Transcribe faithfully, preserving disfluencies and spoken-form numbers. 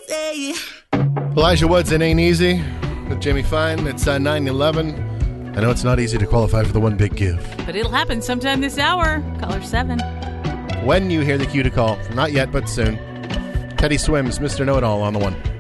easy. Elijah Woods and Ain't Easy with Jamie Fine. It's uh, nine eleven. I know it's not easy to qualify for the One Big Give. But it'll happen sometime this hour. Caller seven. When you hear the cue to call. Not yet, but soon. Teddy Swims, Mister Know-It-All on the one.